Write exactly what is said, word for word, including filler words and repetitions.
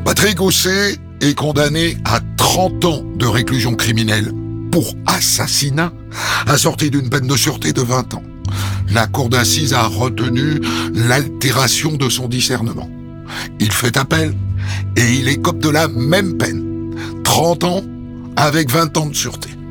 Patrick Housset est condamné à trente ans de réclusion criminelle pour assassinat, assorti d'une peine de sûreté de vingt ans. La cour d'assises a retenu l'altération de son discernement. Il fait appel et il écope de la même peine. trente ans avec vingt ans de sûreté.